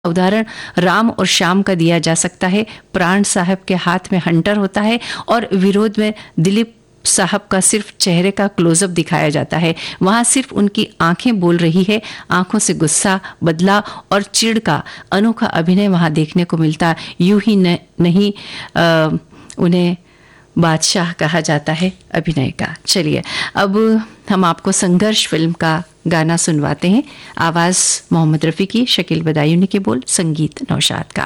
उदाहरण राम और श्याम का दिया जा सकता है। प्राण साहब के हाथ में हंटर होता है और विरोध में दिलीप साहब का सिर्फ चेहरे का क्लोजअप दिखाया जाता है। वहां सिर्फ उनकी आंखें बोल रही है। आंखों से गुस्सा, बदला और चिढ़ का अनोखा अभिनय वहां देखने को मिलता। यूं ही नहीं उन्हें बादशाह कहा जाता है अभिनय का। चलिए अब हम आपको संघर्ष फिल्म का गाना सुनवाते हैं। आवाज़ मोहम्मद रफ़ी की, शकील बदायूनी के बोल, संगीत नौशाद का।